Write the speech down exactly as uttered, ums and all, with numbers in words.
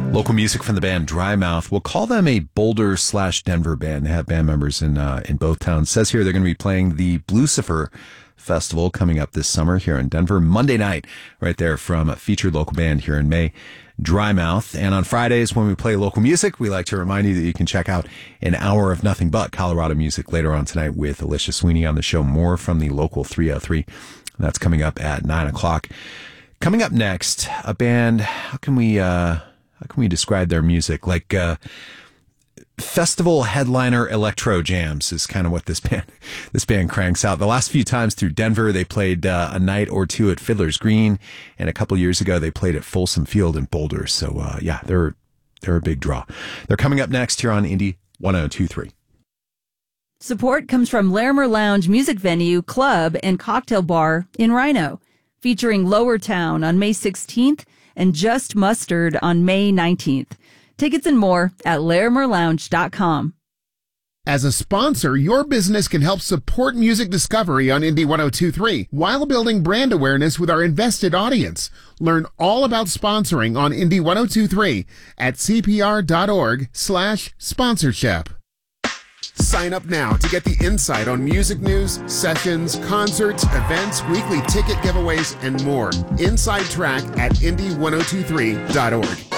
Local music from the band Dry Mouth. We'll call them a Boulder slash Denver band. They have band members in uh, in both towns. It says here they're going to be playing the Blucifer Festival coming up this summer here in Denver. Monday night, right there from a featured local band here in May, Dry Mouth. And on Fridays when we play local music, we like to remind you that you can check out an hour of nothing but Colorado music later on tonight with Alicia Sweeney on the show. More from the local three oh three. That's coming up at nine o'clock. Coming up next, a band, how can we... Uh, How can we describe their music? Like uh, festival headliner electro jams is kind of what this band this band cranks out. The last few times through Denver, they played uh, a night or two at Fiddler's Green, and a couple years ago they played at Folsom Field in Boulder. So uh, yeah, they're they're a big draw. They're coming up next here on Indy one oh two point three. Support comes from Larimer Lounge Music Venue, Club, and Cocktail Bar in Rhino, featuring Lower Town on May sixteenth. And Just Mustard on May nineteenth. Tickets and more at larimer lounge dot com. As a sponsor, your business can help support music discovery on Indy one oh two point three while building brand awareness with our invested audience. Learn all about sponsoring on Indy one oh two point three at cpr.org slash sponsorship. Sign up now to get the insight on music news, sessions, concerts, events, weekly ticket giveaways, and more. Inside Track at indy one oh two three dot org.